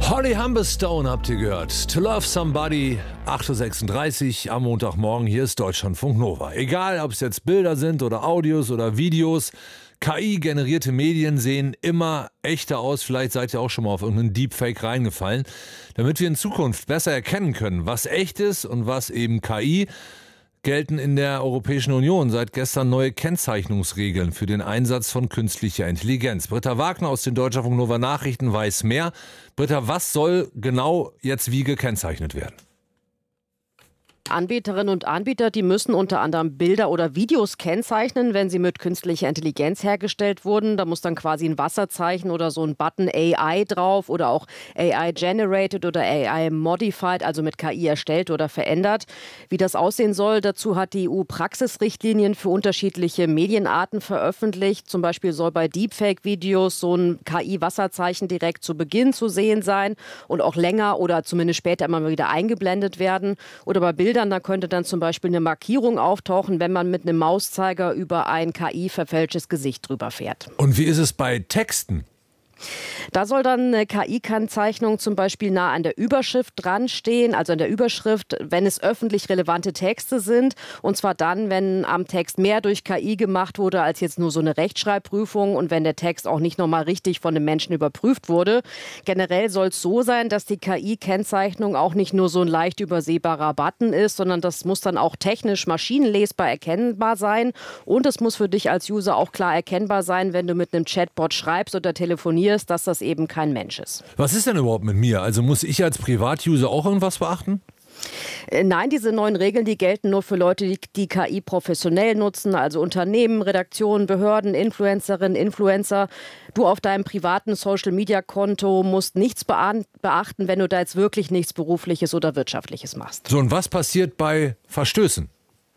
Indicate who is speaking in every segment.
Speaker 1: Holly Humberstone habt ihr gehört. To Love Somebody, 8.36 Uhr am Montagmorgen. Hier ist Deutschlandfunk Nova. Egal, ob es jetzt Bilder sind oder Audios oder Videos, KI-generierte Medien sehen immer echter aus. Vielleicht seid ihr auch schon mal auf irgendeinen Deepfake reingefallen. Damit wir in Zukunft besser erkennen können, was echt ist und was eben KI, gelten in der Europäischen Union seit gestern neue Kennzeichnungsregeln für den Einsatz von künstlicher Intelligenz. Britta Wagner aus den Deutschlandfunk Nova Nachrichten weiß mehr. Britta, was soll genau jetzt wie gekennzeichnet werden?
Speaker 2: Anbieterinnen und Anbieter, die müssen unter anderem Bilder oder Videos kennzeichnen, wenn sie mit künstlicher Intelligenz hergestellt wurden. Da muss dann quasi ein Wasserzeichen oder so ein Button AI drauf oder auch AI generated oder AI modified, also mit KI erstellt oder verändert. Wie das aussehen soll, dazu hat die EU Praxisrichtlinien für unterschiedliche Medienarten veröffentlicht. Zum Beispiel soll bei Deepfake-Videos so ein KI-Wasserzeichen direkt zu Beginn zu sehen sein und auch länger oder zumindest später immer wieder eingeblendet werden. Oder bei Bildern, da könnte dann zum Beispiel eine Markierung auftauchen, wenn man mit einem Mauszeiger über ein KI-verfälschtes Gesicht drüber fährt.
Speaker 1: Und wie ist es bei Texten?
Speaker 2: Da soll dann eine KI-Kennzeichnung zum Beispiel nah an der Überschrift dran stehen, also an der Überschrift, wenn es öffentlich relevante Texte sind. Und zwar dann, wenn am Text mehr durch KI gemacht wurde, als jetzt nur so eine Rechtschreibprüfung und wenn der Text auch nicht nochmal richtig von einem Menschen überprüft wurde. Generell soll es so sein, dass die KI-Kennzeichnung auch nicht nur so ein leicht übersehbarer Button ist, sondern das muss dann auch technisch maschinenlesbar erkennbar sein. Und es muss für dich als User auch klar erkennbar sein, wenn du mit einem Chatbot schreibst oder telefonierst, dass das eben kein Mensch ist.
Speaker 1: Was ist denn überhaupt mit mir? Also muss ich als Privatuser auch irgendwas beachten?
Speaker 2: Nein, diese neuen Regeln, die gelten nur für Leute, die KI professionell nutzen, also Unternehmen, Redaktionen, Behörden, Influencerinnen, Influencer. Du auf deinem privaten Social-Media-Konto musst nichts beachten, wenn du da jetzt wirklich nichts Berufliches oder Wirtschaftliches machst.
Speaker 1: So, und was passiert bei Verstößen?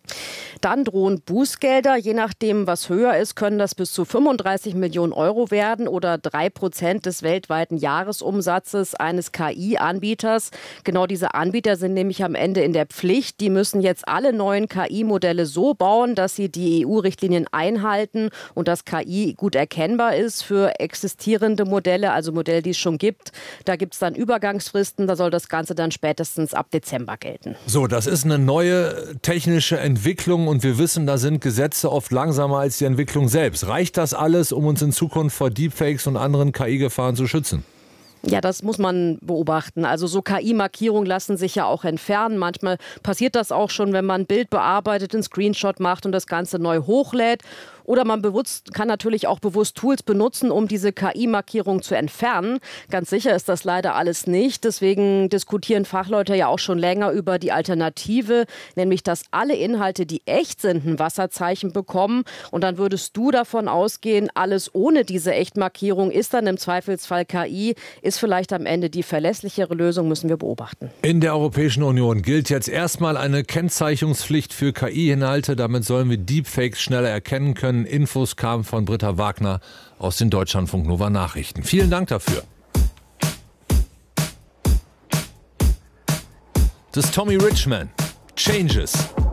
Speaker 2: Dann drohen Bußgelder. Je nachdem, was höher ist, können das bis zu 35 Millionen Euro werden oder 3% des weltweiten Jahresumsatzes eines KI-Anbieters. Genau diese Anbieter sind nämlich am Ende in der Pflicht. Die müssen jetzt alle neuen KI-Modelle so bauen, dass sie die EU-Richtlinien einhalten und dass KI gut erkennbar ist für existierende Modelle, also Modelle, die es schon gibt. Da gibt es dann Übergangsfristen. Da soll das Ganze dann spätestens ab Dezember gelten.
Speaker 1: So, das ist eine neue technische Entwicklung und wir wissen, da sind Gesetze oft langsamer als die Entwicklung selbst. Reicht das alles, um uns in Zukunft vor Deepfakes und anderen KI-Gefahren zu schützen?
Speaker 2: Ja, das muss man beobachten. Also so KI-Markierungen lassen sich ja auch entfernen. Manchmal passiert das auch schon, wenn man ein Bild bearbeitet, einen Screenshot macht und das Ganze neu hochlädt. Oder man kann natürlich auch bewusst Tools benutzen, um diese KI-Markierung zu entfernen. Ganz sicher ist das leider alles nicht. Deswegen diskutieren Fachleute ja auch schon länger über die Alternative, nämlich dass alle Inhalte, die echt sind, ein Wasserzeichen bekommen. Und dann würdest du davon ausgehen, alles ohne diese Echtmarkierung ist dann im Zweifelsfall KI, ist vielleicht am Ende die verlässlichere Lösung, müssen wir beobachten.
Speaker 1: In der Europäischen Union gilt jetzt erstmal eine Kennzeichnungspflicht für KI-Inhalte. Damit sollen wir Deepfakes schneller erkennen können. Infos kamen von Britta Wagner aus den Deutschlandfunk Nova Nachrichten. Vielen Dank dafür. Das ist Tommy Richman. Changes.